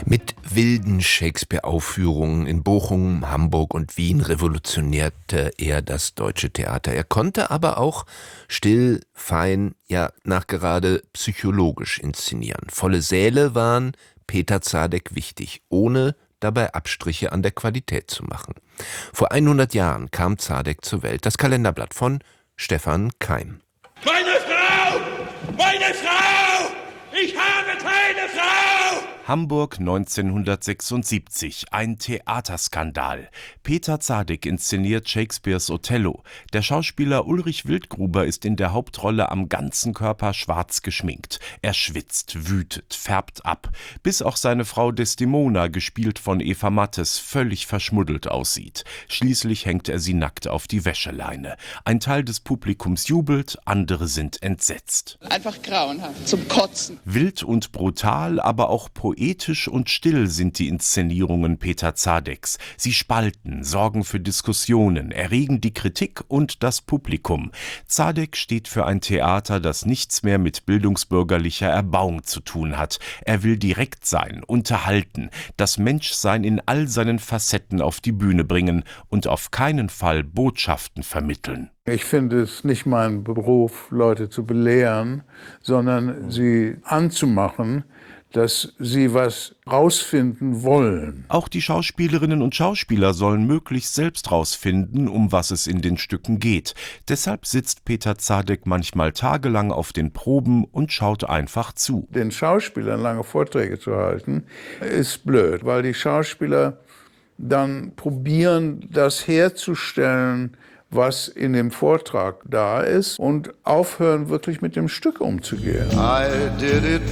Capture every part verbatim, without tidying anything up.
Mit wilden Shakespeare-Aufführungen in Bochum, Hamburg und Wien revolutionierte er das deutsche Theater. Er konnte aber auch still, fein, ja nachgerade psychologisch inszenieren. Volle Säle waren Peter Zadek wichtig, ohne dabei Abstriche an der Qualität zu machen. Vor hundert Jahren kam Zadek zur Welt. Das Kalenderblatt von Stefan Keim. Meine Frau! Meine Frau! Ich habe keine Frau! Hamburg neunzehnhundertsechsundsiebzig, ein Theaterskandal. Peter Zadek inszeniert Shakespeares Othello. Der Schauspieler Ulrich Wildgruber ist in der Hauptrolle am ganzen Körper schwarz geschminkt. Er schwitzt, wütet, färbt ab, bis auch seine Frau Desdemona, gespielt von Eva Mattes, völlig verschmuddelt aussieht. Schließlich hängt er sie nackt auf die Wäscheleine. Ein Teil des Publikums jubelt, andere sind entsetzt. Einfach grauenhaft, zum Kotzen. Wild und brutal, aber auch poetisch. Poetisch und still sind die Inszenierungen Peter Zadeks. Sie spalten, sorgen für Diskussionen, erregen die Kritik und das Publikum. Zadek steht für ein Theater, das nichts mehr mit bildungsbürgerlicher Erbauung zu tun hat. Er will direkt sein, unterhalten, das Menschsein in all seinen Facetten auf die Bühne bringen und auf keinen Fall Botschaften vermitteln. Ich finde es nicht mein Beruf, Leute zu belehren, sondern sie anzumachen, dass sie was rausfinden wollen. Auch die Schauspielerinnen und Schauspieler sollen möglichst selbst rausfinden, um was es in den Stücken geht. Deshalb sitzt Peter Zadek manchmal tagelang auf den Proben und schaut einfach zu. Den Schauspielern lange Vorträge zu halten, ist blöd, weil die Schauspieler dann probieren, das herzustellen, was in dem Vortrag da ist, und aufhören, wirklich mit dem Stück umzugehen. I did it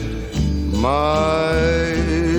my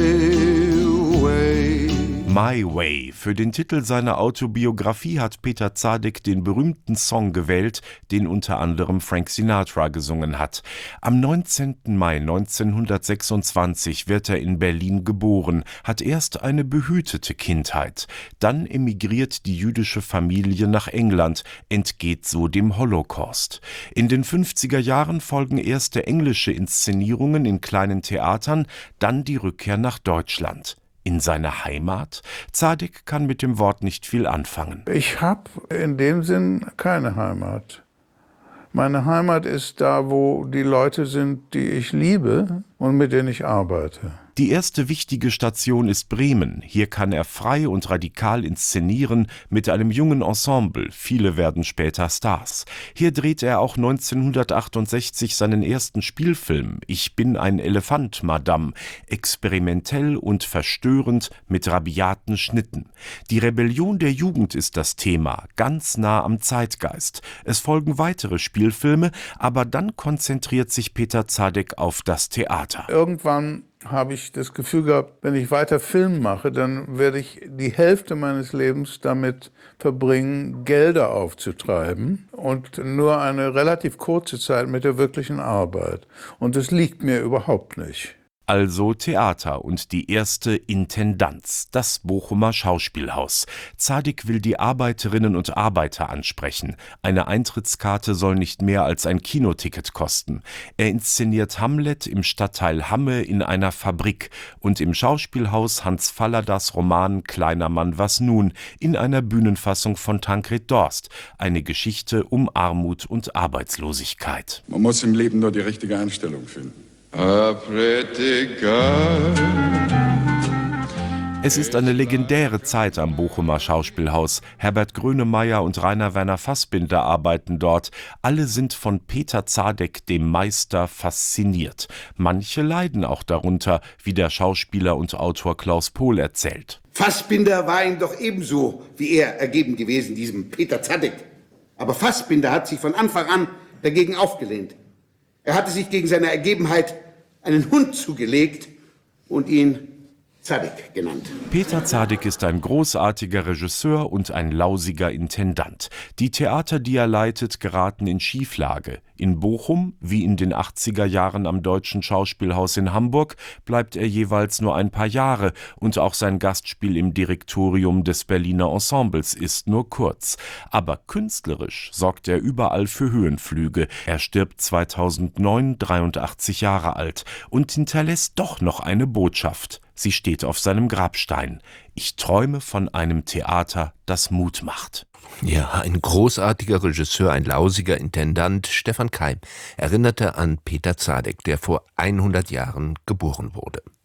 way. My Way. Für den Titel seiner Autobiografie hat Peter Zadek den berühmten Song gewählt, den unter anderem Frank Sinatra gesungen hat. Am neunzehnten Mai neunzehnhundertsechsundzwanzig wird er in Berlin geboren, hat erst eine behütete Kindheit. Dann emigriert die jüdische Familie nach England, entgeht so dem Holocaust. In den fünfziger Jahren folgen erste englische Inszenierungen in kleinen Theatern, dann die Rückkehr nach Deutschland. In seine Heimat? Zadek kann mit dem Wort nicht viel anfangen. Ich habe in dem Sinn keine Heimat. Meine Heimat ist da, wo die Leute sind, die ich liebe und mit denen ich arbeite. Die erste wichtige Station ist Bremen. Hier kann er frei und radikal inszenieren mit einem jungen Ensemble. Viele werden später Stars. Hier dreht er auch neunzehnhundertachtundsechzig seinen ersten Spielfilm Ich bin ein Elefant, Madame. Experimentell und verstörend mit rabiaten Schnitten. Die Rebellion der Jugend ist das Thema, ganz nah am Zeitgeist. Es folgen weitere Spielfilme, aber dann konzentriert sich Peter Zadek auf das Theater. Irgendwann habe ich das Gefühl gehabt, wenn ich weiter Film mache, dann werde ich die Hälfte meines Lebens damit verbringen, Gelder aufzutreiben und nur eine relativ kurze Zeit mit der wirklichen Arbeit. Und das liegt mir überhaupt nicht. Also Theater und die erste Intendanz, das Bochumer Schauspielhaus. Zadek will die Arbeiterinnen und Arbeiter ansprechen. Eine Eintrittskarte soll nicht mehr als ein Kinoticket kosten. Er inszeniert Hamlet im Stadtteil Hamme in einer Fabrik und im Schauspielhaus Hans Falladas Roman Kleiner Mann, was nun? In einer Bühnenfassung von Tancred Dorst. Eine Geschichte um Armut und Arbeitslosigkeit. Man muss im Leben nur die richtige Einstellung finden. A pretty girl. Es ist eine legendäre Zeit am Bochumer Schauspielhaus. Herbert Grönemeyer und Rainer Werner Fassbinder arbeiten dort. Alle sind von Peter Zadek, dem Meister, fasziniert. Manche leiden auch darunter, wie der Schauspieler und Autor Klaus Pohl erzählt. Fassbinder war ihm doch ebenso wie er ergeben gewesen, diesem Peter Zadek. Aber Fassbinder hat sich von Anfang an dagegen aufgelehnt. Er hatte sich gegen seine Ergebenheit einen Hund zugelegt und ihn Zadek genannt. Peter Zadek ist ein großartiger Regisseur und ein lausiger Intendant. Die Theater, die er leitet, geraten in Schieflage. In Bochum, wie in den achtziger Jahren am Deutschen Schauspielhaus in Hamburg, bleibt er jeweils nur ein paar Jahre und auch sein Gastspiel im Direktorium des Berliner Ensembles ist nur kurz. Aber künstlerisch sorgt er überall für Höhenflüge. Er stirbt zweitausendneun, dreiundachtzig Jahre alt, und hinterlässt doch noch eine Botschaft. Sie steht auf seinem Grabstein: Ich träume von einem Theater, das Mut macht. Ja, ein großartiger Regisseur, ein lausiger Intendant, Stefan Keim, erinnerte an Peter Zadek, der vor hundert Jahren geboren wurde.